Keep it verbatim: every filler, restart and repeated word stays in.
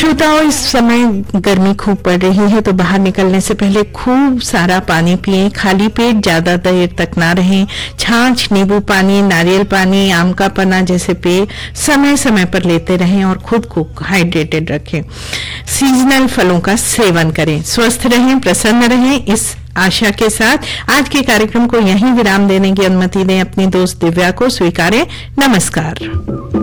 श्रोताओं, इस समय गर्मी खूब पड़ रही है तो बाहर निकलने से पहले खूब सारा पानी पिएं। खाली पेट ज्यादा देर तक ना रहें। छाछ, नींबू पानी, नारियल पानी, आम का पन्ना जैसे पेय समय समय पर लेते रहें और खुद को हाइड्रेटेड रखें। सीजनल फलों का सेवन करें। स्वस्थ रहें, प्रसन्न रहें, इस आशा के साथ आज के कार्यक्रम को यहीं विराम देने की अनुमति दें। अपनी दोस्त दिव्या को स्वीकारें। नमस्कार।